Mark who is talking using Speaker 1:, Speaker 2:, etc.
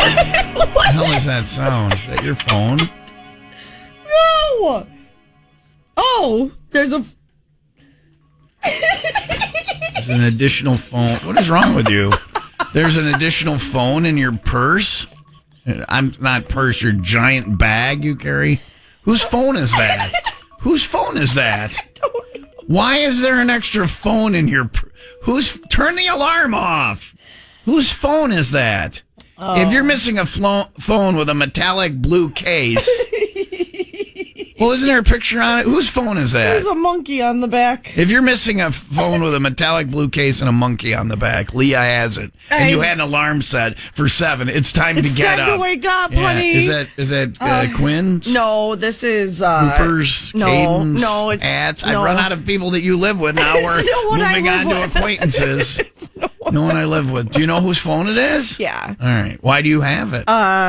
Speaker 1: What the hell is that sound? Is that your phone?
Speaker 2: No. Oh, there's a...
Speaker 1: There's an additional phone. What is wrong with you? There's an additional phone in your purse? I'm not purse, your giant bag you carry. Whose phone is that? Whose phone is that?
Speaker 2: I don't know.
Speaker 1: Why is there an extra phone in your turn the alarm off? Whose phone is that? Oh. If you're missing a phone with a metallic blue case, well, isn't there a picture on it? Whose phone is that?
Speaker 2: There's a monkey on the back.
Speaker 1: If you're missing a phone with a metallic blue case and a monkey on the back, Leah has it, and you had an alarm set for 7. It's time to get up.
Speaker 2: It's time to wake up, honey.
Speaker 1: Is that Quinn's?
Speaker 2: No, this is
Speaker 1: Cooper's, Caden's,
Speaker 2: it's
Speaker 1: Hats.
Speaker 2: no.
Speaker 1: I've run out of people that you live with now. We're moving on to acquaintances. No one I live with. Do you know whose phone it is?
Speaker 2: Yeah.
Speaker 1: All right. Why do you have it?